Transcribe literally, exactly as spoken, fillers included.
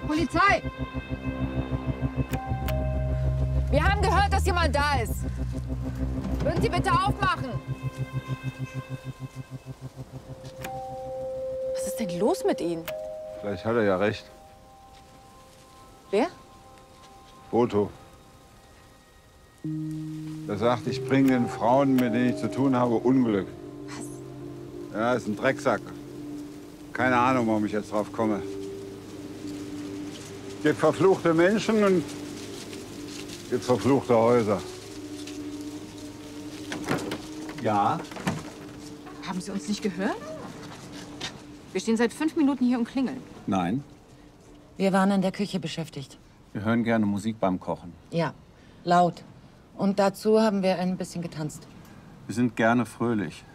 Polizei! Wir haben gehört, dass jemand da ist. Würden Sie bitte aufmachen? Was ist denn los mit Ihnen? Vielleicht hat er ja recht. Wer? Boto. Er sagt, ich bringe den Frauen, mit denen ich zu tun habe, Unglück. Was? Ja, ist ein Drecksack. Keine Ahnung, warum ich jetzt drauf komme. Es gibt verfluchte Menschen und es gibt verfluchte Häuser. Ja? Haben Sie uns nicht gehört? Wir stehen seit fünf Minuten hier und klingeln. Nein. Wir waren in der Küche beschäftigt. Wir hören gerne Musik beim Kochen. Ja, laut. Und dazu haben wir ein bisschen getanzt. Wir sind gerne fröhlich.